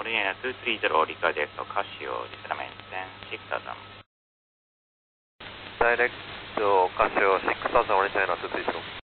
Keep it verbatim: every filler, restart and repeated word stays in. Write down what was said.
Original two three zero, Riccardo Casio, displacement six thousand. Direct to Casio six thousand, original two three zero.